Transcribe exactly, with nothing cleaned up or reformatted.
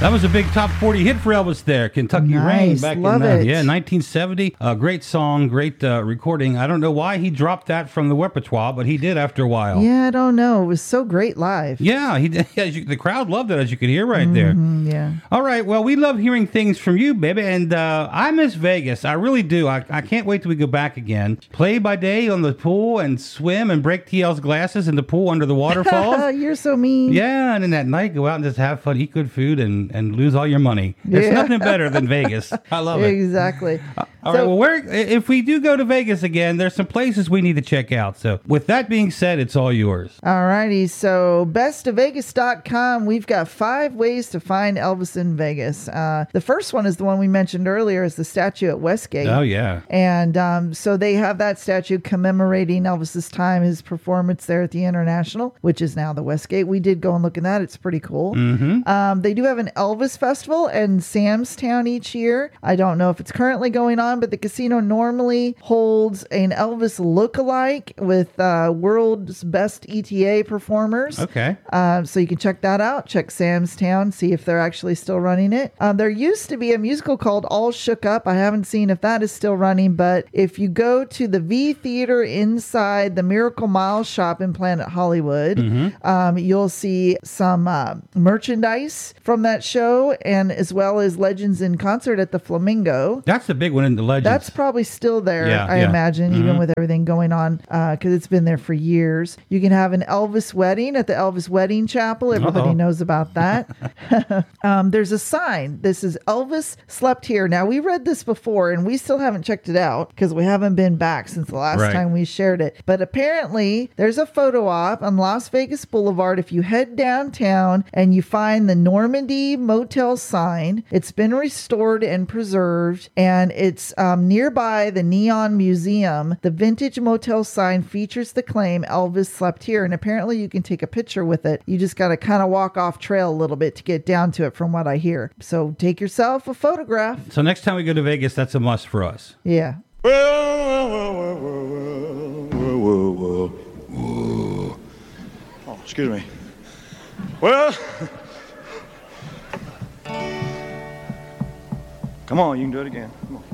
That was a big top forty hit for Elvis there. Kentucky Nice. Rain back Love in uh, it. yeah, nineteen seventy. A uh, great song, great uh, recording. I don't know why he dropped that from the repertoire, but he did after a while. Yeah, I don't know. It was so great live. Yeah, he did. As you, the crowd loved it, as you could hear right there. Mm, yeah. All right. Well, we love hearing things from you, baby. And uh, I miss Vegas. I really do. I, I can't wait till we go back again. Play by day on the pool and swim and break T L's glasses in the pool under the waterfalls. You're so mean. Yeah, and then at night, go out and just have fun, eat good food, and, and lose all your money. There's Yeah. nothing better than Vegas. I love it. Exactly. Uh, all So- right. Well, where if we do go to Vegas again, there's some places we need to check out. So with that being said, it's all yours. All righty. So best of vegas dot com, we've got five ways to find Elvis in Vegas. Uh, the first one is the one we mentioned earlier, is the statue at Westgate. Oh, yeah. And um, so they have that statue commemorating Elvis's time, his performance there at the International, which is now the Westgate. We did go and look at that. It's pretty cool. Mm-hmm. Um, they do have an Elvis Festival in Samstown each year. I don't know if it's currently going on, but the casino normally holds an Elvis lookalike with uh, world's best E T A performers. Okay. Uh, so you can check that out. Check Sam's Town, see if they're actually still running it. Um, there used to be a musical called All Shook Up. I haven't seen if that is still running, but if you go to the V Theater inside the Miracle Mile shop in Planet Hollywood, Mm-hmm. um, you'll see some uh, merchandise from that show, and as well as Legends in Concert at the Flamingo. That's the big one in the Legends. That's probably still there, Yeah, I yeah. imagine, Mhm. even with everything going on, because it's been there for years. You can have an Elvis wedding at the Elvis Wedding Chapel. Everybody Uh-oh. knows about that. um, there's a sign. This is Elvis slept here. Now, we read this before, and we still haven't checked it out because we haven't been back since the last Right. time we shared it. But apparently, there's a photo op on Las Vegas Boulevard. If you head downtown and you find the Normandy Motel sign, it's been restored and preserved, and it's um, nearby the Neon Museum. The vintage motel sign features the claim Elvis slept here, and apparently you can take a picture with it. You just got to kind of walk off trail a little bit to get down to it, from what I hear. So take yourself a photograph. So next time we go to Vegas, that's a must for us. Yeah. Well, well, well, well, well, well, well, well, well. Oh, excuse me. Well, come on, you can do it again. Come on.